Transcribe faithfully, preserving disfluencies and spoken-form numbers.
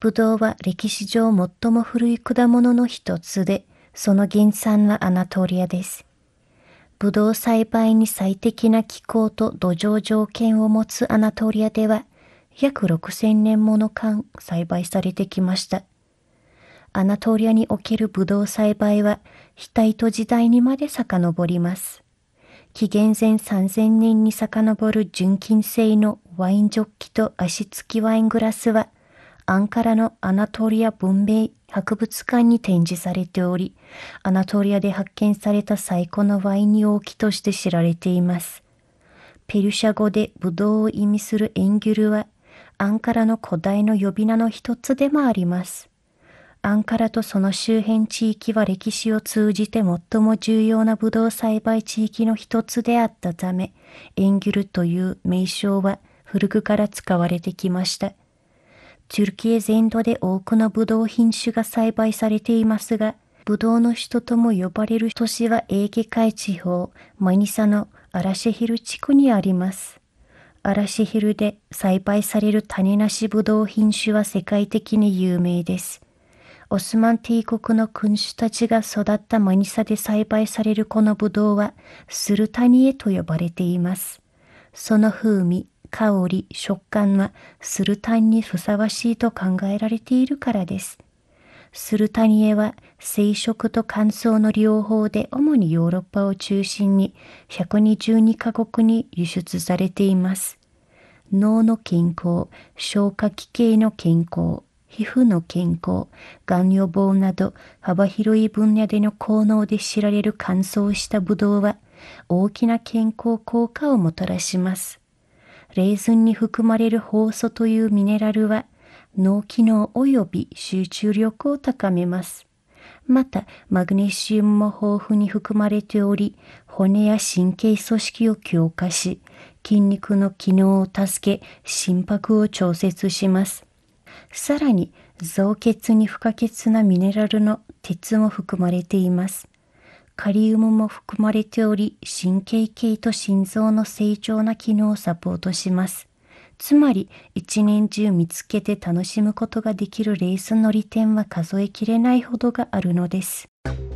ブドウは歴史上最も古い果物の一つで、その原産はアナトリアです。ブドウ栽培に最適な気候と土壌条件を持つアナトリアでは、約ろくせんねんもの間栽培されてきました。アナトリアにおけるブドウ栽培はヒタイト時代にまで遡ります。紀元前さんぜんねんに遡る純金製のワインジョッキと足付きワイングラスは、アンカラのアナトリア文明博物館に展示されており、アナトリアで発見された最古のワイン容器として知られています。ペルシャ語でブドウを意味するエンギュルは、アンカラの古代の呼び名の一つでもあります。アンカラとその周辺地域は歴史を通じて最も重要なブドウ栽培地域の一つであったため、エンギュルという名称は古くから使われてきました。トゥルキエ全土で多くのブドウ品種が栽培されていますが、ブドウの首都とも呼ばれる都市はエーゲ海地方、マニサのアラシェヒル地区にあります。アラシェヒルで栽培される種なしブドウ品種は世界的に有名です。オスマン帝国の君主たちが育ったマニサで栽培されるこのブドウはスルタニエと呼ばれています。その風味、香り、食感はスルタンにふさわしいと考えられているからです。スルタニエは生食と乾燥の両方で主にヨーロッパを中心にひゃくにじゅうにカ国に輸出されています。脳の健康、消化器系の健康、皮膚の健康、がん予防など幅広い分野での効能で知られる乾燥したブドウは大きな健康効果をもたらします。レーズンに含まれるホウ素というミネラルは脳機能及び集中力を高めます。また、マグネシウムも豊富に含まれており、骨や神経組織を強化し、筋肉の機能を助け、心拍を調節します。さらに、造血に不可欠なミネラルの鉄も含まれています。カリウムも含まれており、神経系と心臓の正常な機能をサポートします。つまり、一年中見つけて楽しむことができるレースの利点は数えきれないほどがあるのです。